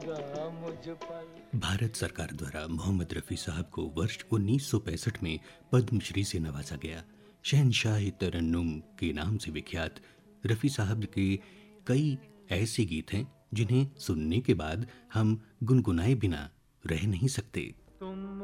गा मुझ पर। भारत सरकार द्वारा मोहम्मद रफ़ी साहब को वर्ष 1965 में पद्मश्री से नवाजा गया। शहनशाह तरन्नुम के नाम से विख्यात रफ़ी साहब के कई ऐसे गीत हैं जिन्हें सुनने के बाद हम गुनगुनाए बिना रह नहीं सकते।